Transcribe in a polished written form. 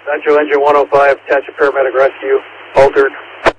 Central Engine 105, attach a paramedic rescue, altered.